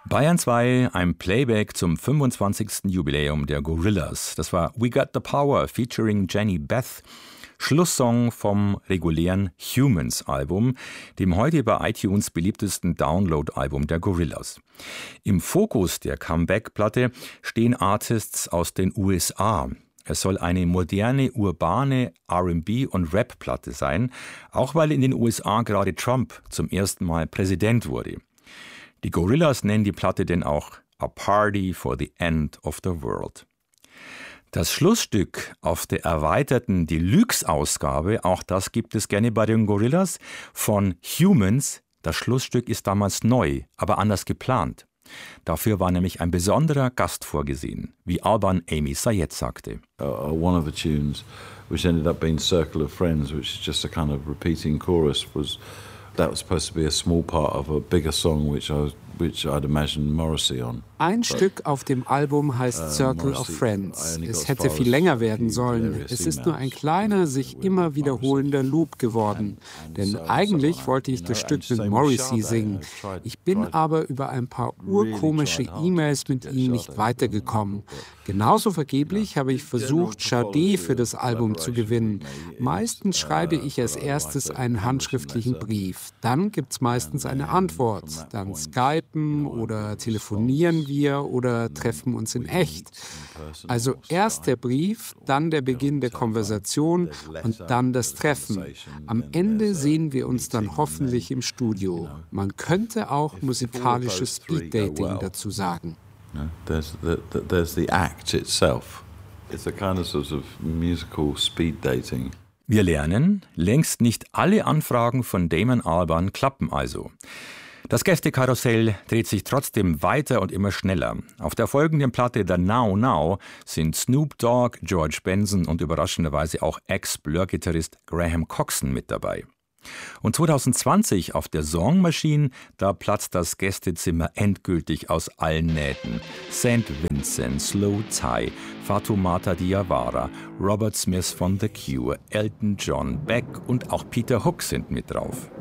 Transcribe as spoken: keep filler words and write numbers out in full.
Bayern zwei, ein Playback zum fünfundzwanzigsten Jubiläum der Gorillaz. Das war We Got the Power featuring Jenny Beth, Schlusssong vom regulären Humans-Album, dem heute bei iTunes beliebtesten Download-Album der Gorillaz. Im Fokus der Comeback-Platte stehen Artists aus den U S A. Es soll eine moderne, urbane R and B- und Rap-Platte sein, auch weil in den U S A gerade Trump zum ersten Mal Präsident wurde. Die Gorillaz nennen die Platte denn auch A Party for the End of the World. Das Schlussstück auf der erweiterten Deluxe-Ausgabe, auch das gibt es gerne bei den Gorillaz, von Humans. Das Schlussstück ist damals neu, aber anders geplant. Dafür war nämlich ein besonderer Gast vorgesehen, wie Alban Amy Sayed sagte. Uh, one of the tunes, which ended up being Circle of Friends, which is just a kind of repeating chorus, was that was supposed to be a small part of a bigger song, which I was, which I'd imagine Morrissey on. Ein Stück auf dem Album heißt Circle of Friends. Es hätte viel länger werden sollen. Es ist nur ein kleiner, sich immer wiederholender Loop geworden. Denn eigentlich wollte ich das Stück mit Morrissey singen. Ich bin aber über ein paar urkomische E-Mails mit ihm nicht weitergekommen. Genauso vergeblich habe ich versucht, Sade für das Album zu gewinnen. Meistens schreibe ich als erstes einen handschriftlichen Brief. Dann gibt es meistens eine Antwort. Dann skypen oder telefonieren wir oder treffen uns in echt. Also erst der Brief, dann der Beginn der Konversation und dann das Treffen. Am Ende sehen wir uns dann hoffentlich im Studio. Man könnte auch musikalisches Speeddating dazu sagen. There's the, the, there's the act itself. It's a kind of sort of musical speed dating. Wir lernen, längst nicht alle Anfragen von Damon Albarn klappen also. Das Gästekarussell dreht sich trotzdem weiter und immer schneller. Auf der folgenden Platte The Now Now sind Snoop Dogg, George Benson und überraschenderweise auch Ex-Blur-Gitarrist Graham Coxon mit dabei. Und zwanzig zwanzig auf der Song Machine, da platzt das Gästezimmer endgültig aus allen Nähten. Saint Vincent, Slow Tie, Fatoumata Diawara, Robert Smith von The Cure, Elton John, Beck und auch Peter Hook sind mit drauf.